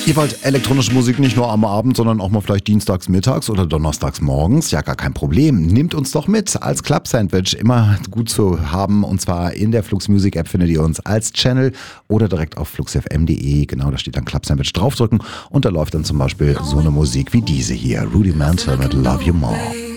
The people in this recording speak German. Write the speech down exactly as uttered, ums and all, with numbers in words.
Ihr wollt elektronische Musik nicht nur am Abend, sondern auch mal vielleicht dienstags mittags oder donnerstags morgens? Ja, gar kein Problem. Nehmt uns doch mit als Club Sandwich. Immer gut zu haben. Und zwar in der Flux Music App findet ihr uns als Channel oder direkt auf fluxfm punkt de. Genau, da steht dann Club Sandwich. Draufdrücken und da läuft dann zum Beispiel so eine Musik wie diese hier. Rudimental mit Love You More.